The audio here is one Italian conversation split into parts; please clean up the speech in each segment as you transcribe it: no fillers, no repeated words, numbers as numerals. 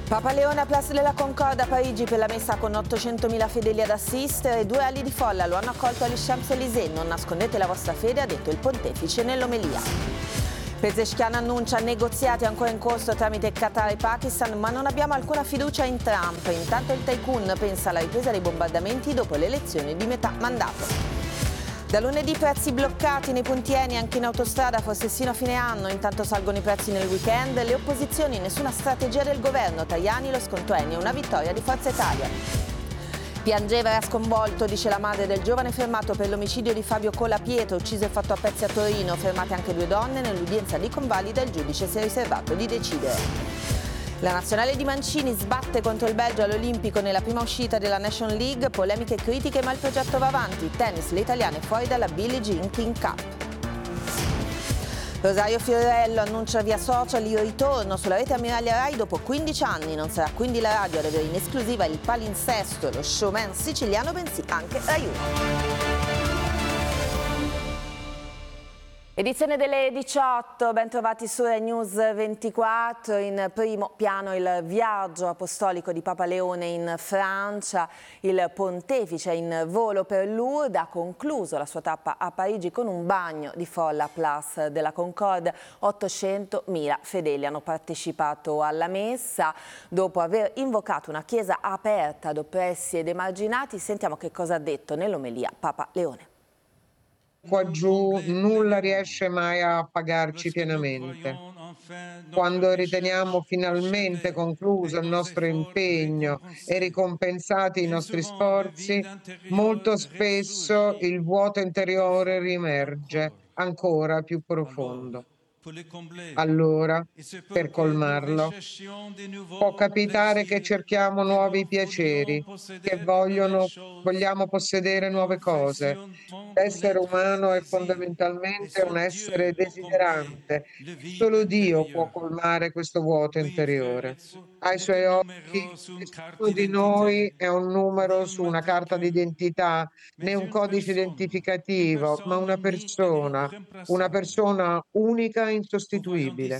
Papa Leone a Place de la Concorde a Parigi per la messa con 800.000 fedeli ad assistere. 2 ali di folla lo hanno accolto agli Champs-Élysées. Non nascondete la vostra fede, ha detto il pontefice nell'omelia. Pezeshkian annuncia negoziati ancora in corso tramite Qatar e Pakistan, ma non abbiamo alcuna fiducia in Trump. Intanto il tycoon pensa alla ripresa dei bombardamenti dopo le elezioni di metà mandato. Da lunedì prezzi bloccati nei punti Eni anche in autostrada, forse sino a fine anno. Intanto salgono i prezzi nel weekend. Le opposizioni, nessuna strategia del governo. Tajani, lo sconto Eni è una vittoria di Forza Italia. Piangeva e era sconvolto, dice la madre del giovane fermato per l'omicidio di Fabio Colapietro, ucciso e fatto a pezzi a Torino. Fermate anche 2 donne. Nell'udienza di convalida il giudice si è riservato di decidere. La nazionale di Mancini sbatte contro il Belgio all'Olimpico nella prima uscita della Nation League, polemiche e critiche, ma il progetto va avanti. Tennis, le italiane fuori dalla Billie Jean King Cup. Rosario Fiorello annuncia via social il ritorno sulla rete ammiraglia Rai dopo 15 anni. Non sarà quindi la radio ad avere in esclusiva il palinsesto e lo showman siciliano, bensì anche Rai 1. Edizione delle 18, ben trovati su Rai News 24. In primo piano il viaggio apostolico di Papa Leone in Francia. Il pontefice in volo per Lourdes ha concluso la sua tappa a Parigi con un bagno di folla a Place de la Concorde. 800.000 fedeli hanno partecipato alla messa. Dopo aver invocato una chiesa aperta ad oppressi ed emarginati, sentiamo che cosa ha detto nell'omelia Papa Leone. Qua giù nulla riesce mai a pagarci pienamente. Quando riteniamo finalmente concluso il nostro impegno e ricompensati i nostri sforzi, molto spesso il vuoto interiore riemerge ancora più profondo. Allora, per colmarlo, può capitare che cerchiamo nuovi piaceri, che vogliamo possedere nuove cose. L'essere umano è fondamentalmente un essere desiderante. Solo Dio può colmare questo vuoto interiore. Ai suoi occhi, nessuno di noi è un numero su una carta d'identità, né un codice identificativo, ma una persona unica e insostituibile.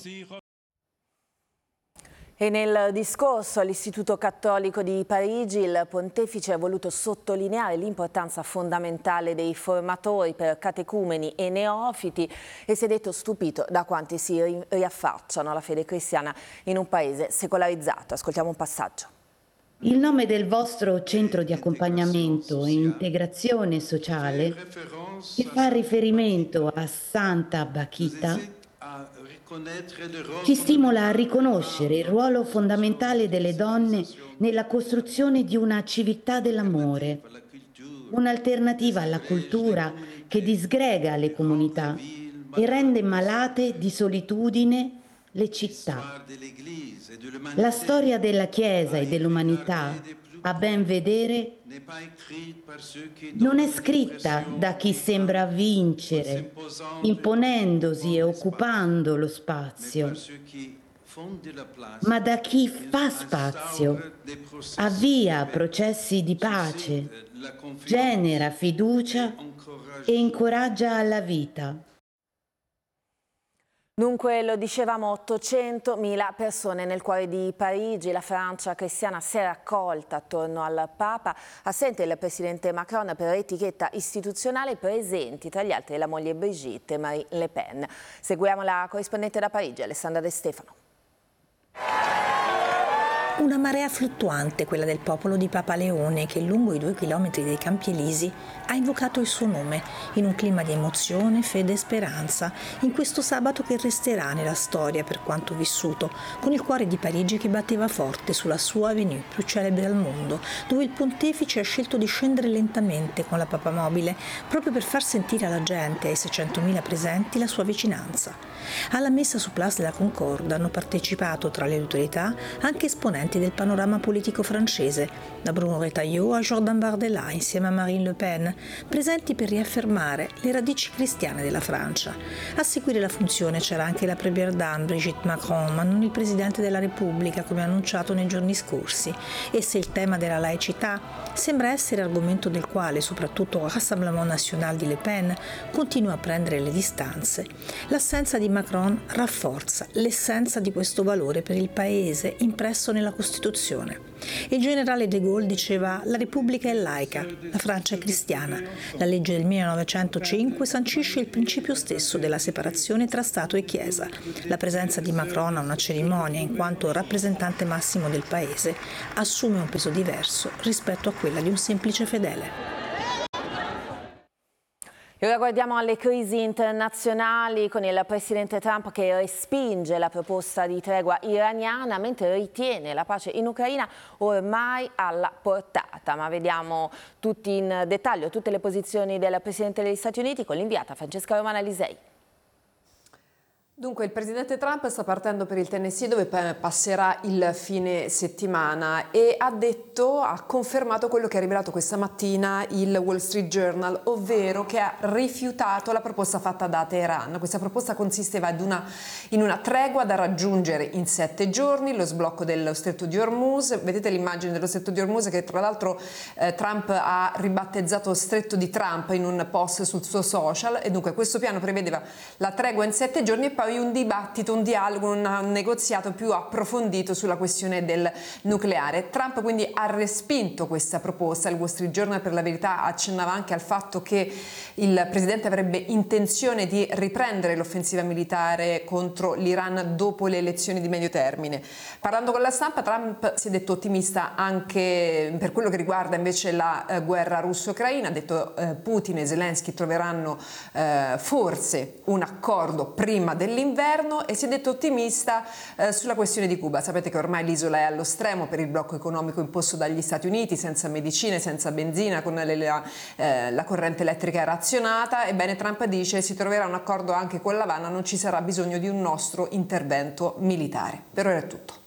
E nel discorso all'Istituto Cattolico di Parigi il pontefice ha voluto sottolineare l'importanza fondamentale dei formatori per catecumeni e neofiti e si è detto stupito da quanti si riaffacciano alla fede cristiana in un paese secolarizzato. Ascoltiamo un passaggio. Il nome del vostro centro di accompagnamento e integrazione sociale, che fa riferimento a Santa Bakita, ci stimola a riconoscere il ruolo fondamentale delle donne nella costruzione di una civiltà dell'amore, un'alternativa alla cultura che disgrega le comunità e rende malate di solitudine le città. La storia della Chiesa e dell'umanità, a ben vedere, non è scritta da chi sembra vincere, imponendosi e occupando lo spazio, ma da chi fa spazio, avvia processi di pace, genera fiducia e incoraggia alla vita. Dunque, lo dicevamo, 800.000 persone nel cuore di Parigi. La Francia cristiana si è raccolta attorno al Papa. Assente il presidente Macron per etichetta istituzionale, presenti tra gli altri la moglie Brigitte e Marine Le Pen. Seguiamo la corrispondente da Parigi, Alessandra De Stefano. Una marea fluttuante, quella del popolo di Papa Leone, che lungo i 2 chilometri dei Campi Elisi ha invocato il suo nome, in un clima di emozione, fede e speranza, in questo sabato che resterà nella storia per quanto vissuto, con il cuore di Parigi che batteva forte sulla sua avenue più celebre al mondo, dove il pontefice ha scelto di scendere lentamente con la papamobile, proprio per far sentire alla gente, ai 600.000 presenti, la sua vicinanza. Alla messa su Place de la Concorde hanno partecipato tra le autorità anche esponenti del panorama politico francese, da Bruno Retailleau a Jordan Bardella insieme a Marine Le Pen, presenti per riaffermare le radici cristiane della Francia. A seguire la funzione c'era anche la première dame Brigitte Macron, ma non il Presidente della Repubblica come annunciato nei giorni scorsi. E se il tema della laicità sembra essere argomento del quale soprattutto il Rassemblement National di Le Pen continua a prendere le distanze, l'assenza di di Macron rafforza l'essenza di questo valore per il paese impresso nella Costituzione. Il generale de Gaulle diceva: la Repubblica è laica, la Francia è cristiana. La legge del 1905 sancisce il principio stesso della separazione tra Stato e Chiesa. La presenza di Macron a una cerimonia, in quanto rappresentante massimo del paese, assume un peso diverso rispetto a quella di un semplice fedele. E ora guardiamo alle crisi internazionali, con il presidente Trump che respinge la proposta di tregua iraniana mentre ritiene la pace in Ucraina ormai alla portata. Ma vediamo tutti in dettaglio tutte le posizioni del presidente degli Stati Uniti con l'inviata Francesca Romana Lisei. Dunque il presidente Trump sta partendo per il Tennessee, dove passerà il fine settimana, e ha confermato quello che ha rivelato questa mattina il Wall Street Journal, ovvero che ha rifiutato la proposta fatta da Teheran. Questa proposta consisteva in una tregua da raggiungere in 7 giorni, lo sblocco dello stretto di Hormuz. Vedete l'immagine dello stretto di Hormuz, che tra l'altro Trump ha ribattezzato stretto di Trump in un post sul suo social, e dunque questo piano prevedeva la tregua in 7 giorni e poi un dibattito, un dialogo, un negoziato più approfondito sulla questione del nucleare. Trump quindi ha respinto questa proposta. Il Wall Street Journal, per la verità, accennava anche al fatto che il presidente avrebbe intenzione di riprendere l'offensiva militare contro l'Iran dopo le elezioni di medio termine. Parlando con la stampa, Trump si è detto ottimista anche per quello che riguarda invece la guerra russo-ucraina. Ha detto Putin e Zelensky troveranno forse un accordo prima dell'inverno, e si è detto ottimista sulla questione di Cuba. Sapete che ormai l'isola è allo stremo per il blocco economico imposto dagli Stati Uniti, senza medicine, senza benzina, con la corrente elettrica razionata. Ebbene, Trump dice: si troverà un accordo anche con l'Havana, non ci sarà bisogno di un nostro intervento militare. Per ora è tutto.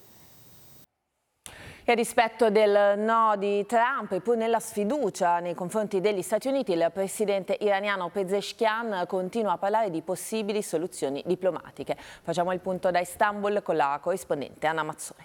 E a dispetto del no di Trump e pur nella sfiducia nei confronti degli Stati Uniti, il presidente iraniano Pezeshkian continua a parlare di possibili soluzioni diplomatiche. Facciamo il punto da Istanbul con la corrispondente Anna Mazzone.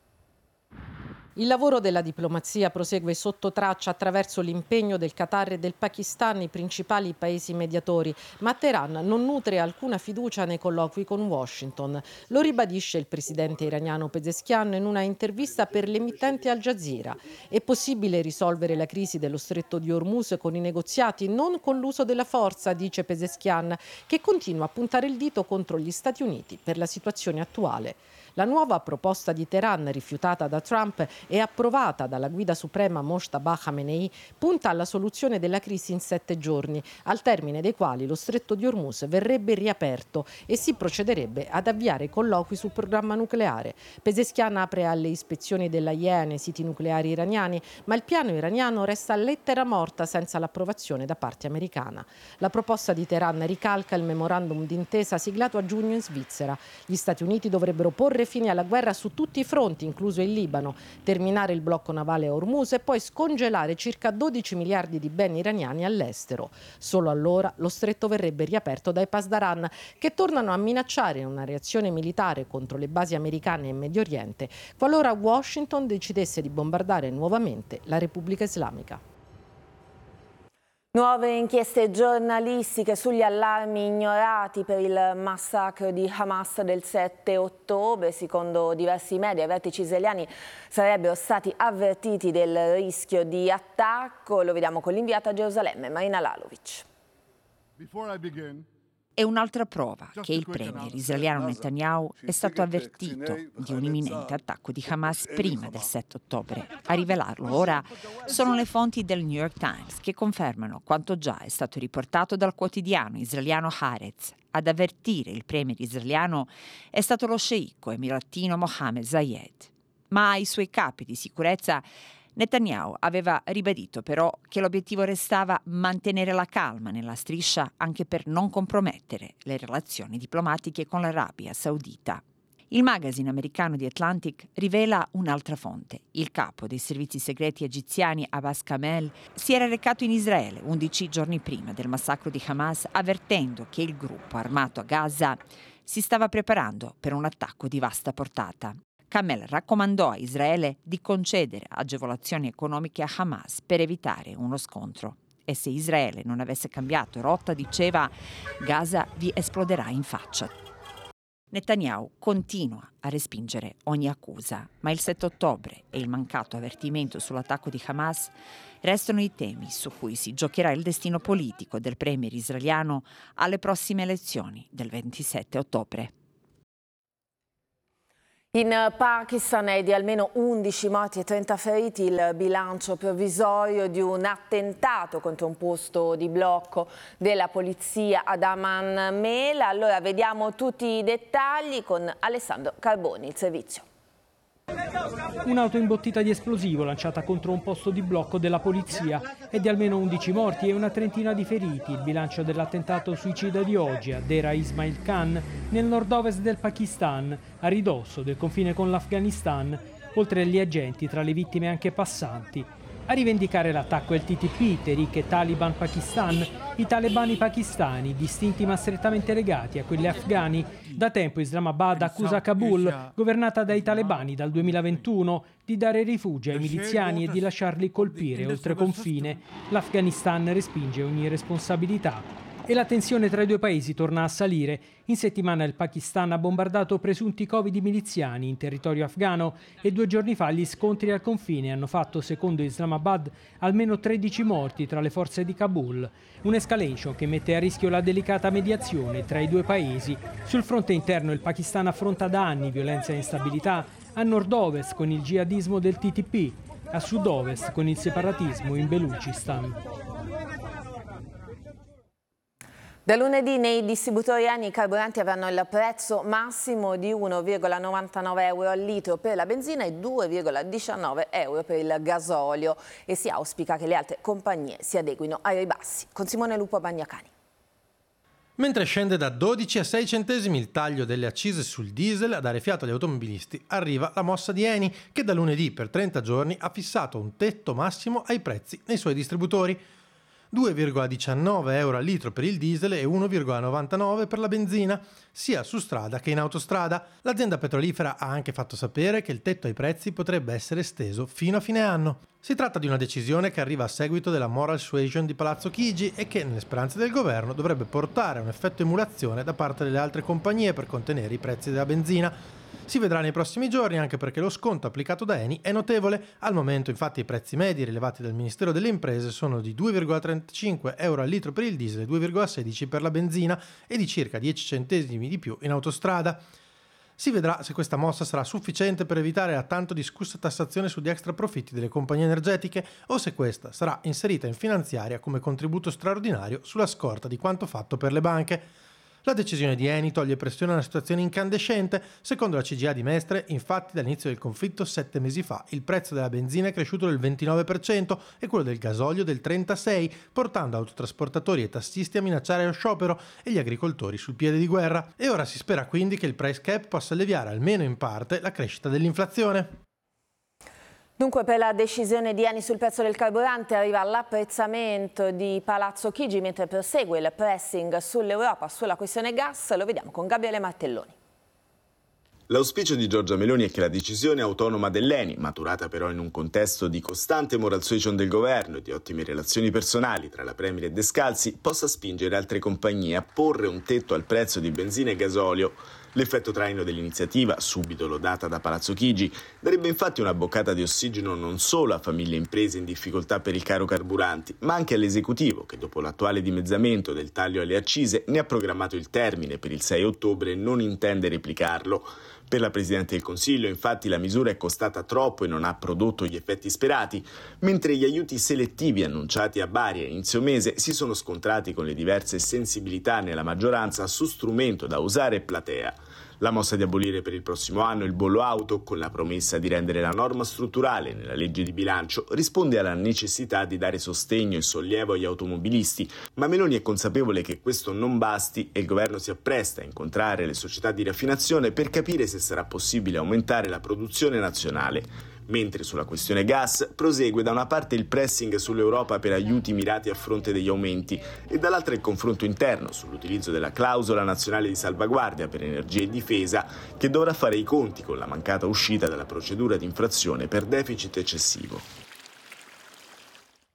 Il lavoro della diplomazia prosegue sotto traccia attraverso l'impegno del Qatar e del Pakistan, i principali paesi mediatori, ma Teheran non nutre alcuna fiducia nei colloqui con Washington. Lo ribadisce il presidente iraniano Pezeshkian in una intervista per l'emittente Al Jazeera. È possibile risolvere la crisi dello stretto di Hormuz con i negoziati, non con l'uso della forza, dice Pezeshkian, che continua a puntare il dito contro gli Stati Uniti per la situazione attuale. La nuova proposta di Teheran, rifiutata da Trump e approvata dalla guida suprema Mojtaba Khamenei, punta alla soluzione della crisi in 7 giorni, al termine dei quali lo stretto di Hormuz verrebbe riaperto e si procederebbe ad avviare colloqui sul programma nucleare. Pezeshkian apre alle ispezioni dell'AIEA nei siti nucleari iraniani, ma il piano iraniano resta lettera morta senza l'approvazione da parte americana. La proposta di Teheran ricalca il memorandum d'intesa siglato a giugno in Svizzera. Gli Stati Uniti dovrebbero porre fine alla guerra su tutti i fronti, incluso il Libano, terminare il blocco navale a Hormuz e poi scongelare circa 12 miliardi di beni iraniani all'estero. Solo allora lo stretto verrebbe riaperto dai Pasdaran, che tornano a minacciare una reazione militare contro le basi americane in Medio Oriente qualora Washington decidesse di bombardare nuovamente la Repubblica Islamica. Nuove inchieste giornalistiche sugli allarmi ignorati per il massacro di Hamas del 7 ottobre. Secondo diversi media, i vertici israeliani sarebbero stati avvertiti del rischio di attacco. Lo vediamo con l'inviata a Gerusalemme, Marina Lalovic. È un'altra prova che il premier israeliano Netanyahu è stato avvertito di un imminente attacco di Hamas prima del 7 ottobre. A rivelarlo ora sono le fonti del New York Times, che confermano quanto già è stato riportato dal quotidiano israeliano Haaretz. Ad avvertire il premier israeliano è stato lo sceicco emiratino Mohammed Zayed. Ma ai suoi capi di sicurezza Netanyahu aveva ribadito però che l'obiettivo restava mantenere la calma nella striscia, anche per non compromettere le relazioni diplomatiche con l'Arabia Saudita. Il magazine americano The Atlantic rivela un'altra fonte. Il capo dei servizi segreti egiziani Abbas Kamel si era recato in Israele 11 giorni prima del massacro di Hamas, avvertendo che il gruppo armato a Gaza si stava preparando per un attacco di vasta portata. Kamel raccomandò a Israele di concedere agevolazioni economiche a Hamas per evitare uno scontro. E se Israele non avesse cambiato rotta, diceva, Gaza vi esploderà in faccia. Netanyahu continua a respingere ogni accusa, ma il 7 ottobre e il mancato avvertimento sull'attacco di Hamas restano i temi su cui si giocherà il destino politico del premier israeliano alle prossime elezioni del 27 ottobre. In Pakistan è di almeno 11 morti e 30 feriti il bilancio provvisorio di un attentato contro un posto di blocco della polizia ad Aman Mela. Allora vediamo tutti i dettagli con Alessandro Carboni, il servizio. Un'auto imbottita di esplosivo lanciata contro un posto di blocco della polizia e di almeno 11 morti e una trentina di feriti. Il bilancio dell'attentato suicida di oggi a Dera Ismail Khan nel nord-ovest del Pakistan, a ridosso del confine con l'Afghanistan. Oltre agli agenti, tra le vittime anche passanti. A rivendicare l'attacco è il TTP, Tehrik Taliban Pakistan, i talebani pakistani, distinti ma strettamente legati a quelli afghani. Da tempo Islamabad accusa Kabul, governata dai talebani dal 2021, di dare rifugio ai miliziani e di lasciarli colpire oltre confine. L'Afghanistan respinge ogni responsabilità. E la tensione tra i due paesi torna a salire. In settimana il Pakistan ha bombardato presunti covi di miliziani in territorio afghano e 2 giorni fa gli scontri al confine hanno fatto, secondo Islamabad, almeno 13 morti tra le forze di Kabul. Un'escalation che mette a rischio la delicata mediazione tra i due paesi. Sul fronte interno il Pakistan affronta da anni violenza e instabilità, a nord-ovest con il jihadismo del TTP, a sud-ovest con il separatismo in Belucistan. Da lunedì nei distributori Eni i carburanti avranno il prezzo massimo di 1,99 euro al litro per la benzina e 2,19 euro per il gasolio e si auspica che le altre compagnie si adeguino ai ribassi. Con Simone Lupo Bagnacani. Mentre scende da 12 a 6 centesimi il taglio delle accise sul diesel a dare fiato agli automobilisti, arriva la mossa di Eni che da lunedì per 30 giorni ha fissato un tetto massimo ai prezzi nei suoi distributori. 2,19 euro al litro per il diesel e 1,99 per la benzina, sia su strada che in autostrada. L'azienda petrolifera ha anche fatto sapere che il tetto ai prezzi potrebbe essere esteso fino a fine anno. Si tratta di una decisione che arriva a seguito della moral suasion di Palazzo Chigi e che, nelle speranze del governo, dovrebbe portare a un effetto emulazione da parte delle altre compagnie per contenere i prezzi della benzina. Si vedrà nei prossimi giorni, anche perché lo sconto applicato da Eni è notevole. Al momento infatti i prezzi medi rilevati dal Ministero delle Imprese sono di 2,35 euro al litro per il diesel e 2,16 per la benzina e di circa 10 centesimi di più in autostrada. Si vedrà se questa mossa sarà sufficiente per evitare la tanto discussa tassazione sugli extra profitti delle compagnie energetiche o se questa sarà inserita in finanziaria come contributo straordinario sulla scorta di quanto fatto per le banche. La decisione di Eni toglie pressione a una situazione incandescente. Secondo la CGIA di Mestre, infatti, dall'inizio del conflitto 7 mesi fa, il prezzo della benzina è cresciuto del 29% e quello del gasolio del 36%, portando autotrasportatori e tassisti a minacciare lo sciopero e gli agricoltori sul piede di guerra. E ora si spera quindi che il price cap possa alleviare almeno in parte la crescita dell'inflazione. Dunque per la decisione di Eni sul prezzo del carburante arriva l'apprezzamento di Palazzo Chigi mentre prosegue il pressing sull'Europa sulla questione gas. Lo vediamo con Gabriele Martelloni. L'auspicio di Giorgia Meloni è che la decisione autonoma dell'Eni, maturata però in un contesto di costante moral suasion del governo e di ottime relazioni personali tra la Premier e Descalzi, possa spingere altre compagnie a porre un tetto al prezzo di benzina e gasolio. L'effetto traino dell'iniziativa, subito lodata da Palazzo Chigi, darebbe infatti una boccata di ossigeno non solo a famiglie e imprese in difficoltà per il caro carburanti, ma anche all'esecutivo che dopo l'attuale dimezzamento del taglio alle accise ne ha programmato il termine per il 6 ottobre e non intende replicarlo. Per la Presidente del Consiglio, infatti, la misura è costata troppo e non ha prodotto gli effetti sperati, mentre gli aiuti selettivi annunciati a Bari a inizio mese si sono scontrati con le diverse sensibilità nella maggioranza su strumento da usare e platea. La mossa di abolire per il prossimo anno il bollo auto, con la promessa di rendere la norma strutturale nella legge di bilancio, risponde alla necessità di dare sostegno e sollievo agli automobilisti, ma Meloni è consapevole che questo non basti e il governo si appresta a incontrare le società di raffinazione per capire se sarà possibile aumentare la produzione nazionale. Mentre sulla questione gas prosegue da una parte il pressing sull'Europa per aiuti mirati a fronte degli aumenti e dall'altra il confronto interno sull'utilizzo della clausola nazionale di salvaguardia per energia e difesa che dovrà fare i conti con la mancata uscita dalla procedura di infrazione per deficit eccessivo.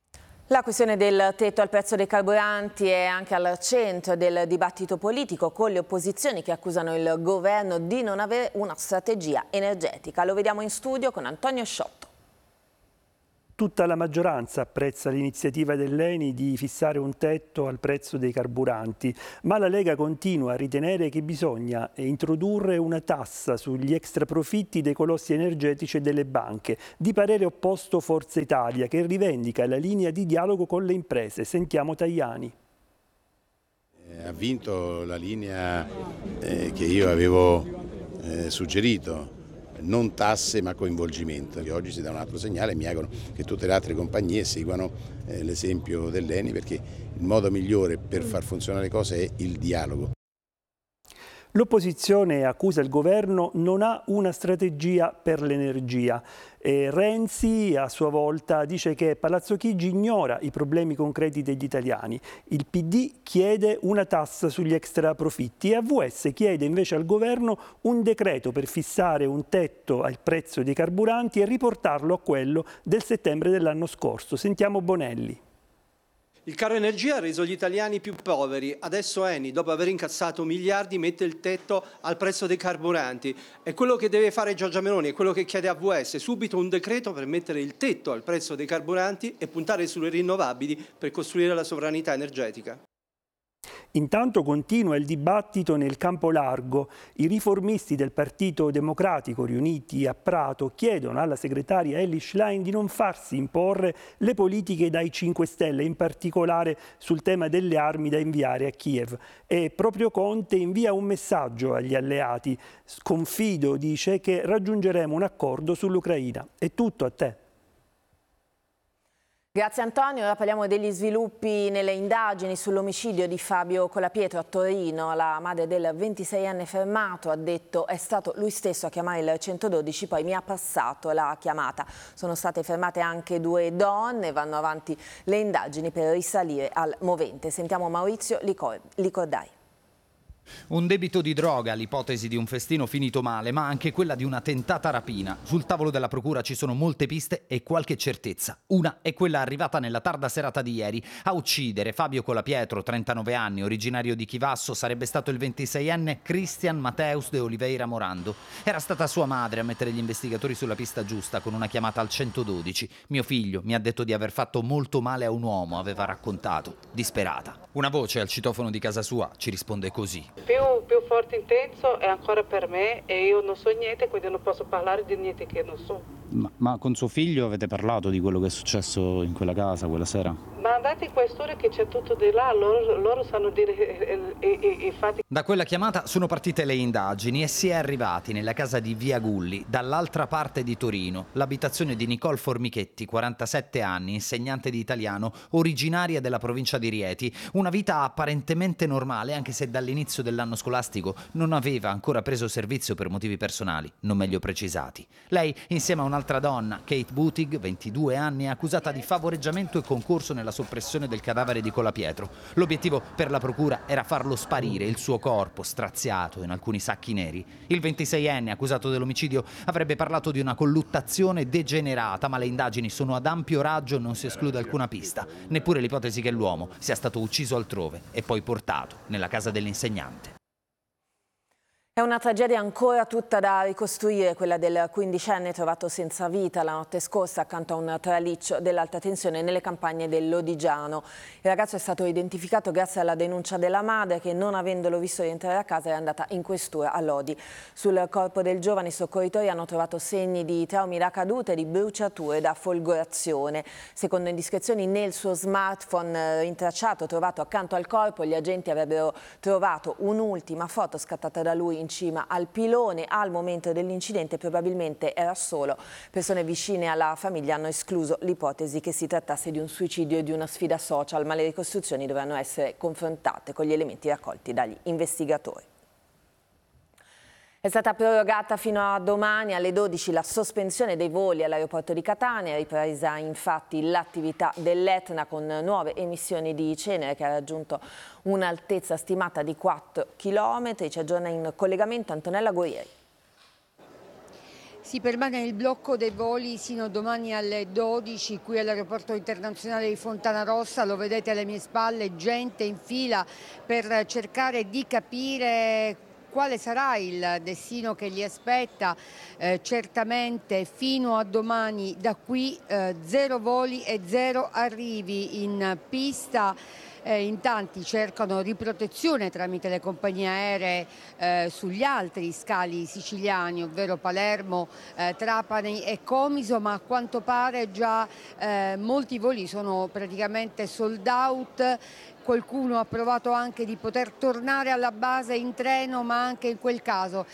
La questione del tetto al prezzo dei carburanti è anche al centro del dibattito politico, con le opposizioni che accusano il governo di non avere una strategia energetica. Lo vediamo in studio con Antonio Sciotto. Tutta la maggioranza apprezza l'iniziativa dell'ENI di fissare un tetto al prezzo dei carburanti, ma la Lega continua a ritenere che bisogna introdurre una tassa sugli extraprofitti dei colossi energetici e delle banche. Di parere opposto Forza Italia, che rivendica la linea di dialogo con le imprese. Sentiamo Tajani. Ha vinto la linea che io avevo suggerito. Non tasse ma coinvolgimento. Oggi si dà un altro segnale e mi auguro che tutte le altre compagnie seguano l'esempio dell'ENI, perché il modo migliore per far funzionare le cose è il dialogo. L'opposizione accusa il governo non ha una strategia per l'energia. Renzi a sua volta dice che Palazzo Chigi ignora i problemi concreti degli italiani. Il PD chiede una tassa sugli extraprofitti e AVS chiede invece al governo un decreto per fissare un tetto al prezzo dei carburanti e riportarlo a quello del settembre dell'anno scorso. Sentiamo Bonelli. Il caro energia ha reso gli italiani più poveri. Adesso Eni, dopo aver incassato miliardi, mette il tetto al prezzo dei carburanti. È quello che deve fare Giorgia Meloni, è quello che chiede AVS. Subito un decreto per mettere il tetto al prezzo dei carburanti e puntare sulle rinnovabili per costruire la sovranità energetica. Intanto continua il dibattito nel campo largo. I riformisti del Partito Democratico riuniti a Prato chiedono alla segretaria Elly Schlein di non farsi imporre le politiche dai 5 Stelle, in particolare sul tema delle armi da inviare a Kiev. E proprio Conte invia un messaggio agli alleati. Confido, dice, che raggiungeremo un accordo sull'Ucraina. È tutto, a te. Grazie Antonio, ora parliamo degli sviluppi nelle indagini sull'omicidio di Fabio Colapietro a Torino. La madre del 26enne fermato ha detto è stato lui stesso a chiamare il 112, poi mi ha passato la chiamata. Sono state fermate anche 2 donne, vanno avanti le indagini per risalire al movente. Sentiamo Maurizio Licordai. Un debito di droga, l'ipotesi di un festino finito male, ma anche quella di una tentata rapina. Sul tavolo della procura ci sono molte piste e qualche certezza. Una è quella arrivata nella tarda serata di ieri. A uccidere Fabio Colapietro, 39 anni, originario di Chivasso, sarebbe stato il 26enne Cristian Mateus de Oliveira Morando. Era stata sua madre a mettere gli investigatori sulla pista giusta con una chiamata al 112. Mio figlio mi ha detto di aver fatto molto male a un uomo, aveva raccontato, disperata. Una voce al citofono di casa sua ci risponde così. Più forte, intenso è ancora per me e io non so niente, quindi non posso parlare di niente che non so. Ma con suo figlio avete parlato di quello che è successo in quella casa quella sera? Ma andate in questura che c'è tutto di là, loro sanno dire i fatti. Da quella chiamata sono partite le indagini e si è arrivati nella casa di Via Gulli, dall'altra parte di Torino, l'abitazione di Nicole Formichetti, 47 anni, insegnante di italiano, originaria della provincia di Rieti. Una vita apparentemente normale, anche se dall'inizio dell'anno scolastico non aveva ancora preso servizio per motivi personali, non meglio precisati. Lei, insieme a un'altra donna, Kate Butig, 22 anni, è accusata di favoreggiamento e concorso nella soppressione del cadavere di Colapietro. L'obiettivo per la procura era farlo sparire, il suo corpo straziato in alcuni sacchi neri. Il 26enne, accusato dell'omicidio, avrebbe parlato di una colluttazione degenerata, ma le indagini sono ad ampio raggio e non si esclude alcuna pista, neppure l'ipotesi che l'uomo sia stato ucciso altrove e poi portato nella casa dell'insegnante. È una tragedia ancora tutta da ricostruire, quella del 15enne trovato senza vita la notte scorsa accanto a un traliccio dell'alta tensione nelle campagne del Lodigiano. Il ragazzo è stato identificato grazie alla denuncia della madre che, non avendolo visto rientrare a casa, è andata in questura a Lodi. Sul corpo del giovane i soccorritori hanno trovato segni di traumi da caduta e di bruciature da folgorazione. Secondo indiscrezioni nel suo smartphone rintracciato trovato accanto al corpo, gli agenti avrebbero trovato un'ultima foto scattata da lui in cima al pilone. Al momento dell'incidente probabilmente era solo. Persone vicine alla famiglia hanno escluso l'ipotesi che si trattasse di un suicidio e di una sfida social, ma le ricostruzioni dovranno essere confrontate con gli elementi raccolti dagli investigatori. È stata prorogata fino a domani alle 12 la sospensione dei voli all'aeroporto di Catania, è ripresa infatti l'attività dell'Etna con nuove emissioni di cenere che ha raggiunto un'altezza stimata di 4 km. Ci aggiorna in collegamento Antonella Guerrieri. Si permane il blocco dei voli sino a domani alle 12 qui all'aeroporto internazionale di Fontanarossa, lo vedete alle mie spalle, gente in fila per cercare di capire quale sarà il destino che li aspetta. Certamente fino a domani da qui 0 voli e 0 arrivi in pista. In tanti cercano riprotezione tramite le compagnie aeree sugli altri scali siciliani, ovvero Palermo, Trapani e Comiso, ma a quanto pare già molti voli sono praticamente sold out. Qualcuno ha provato anche di poter tornare alla base in treno, ma anche in quel caso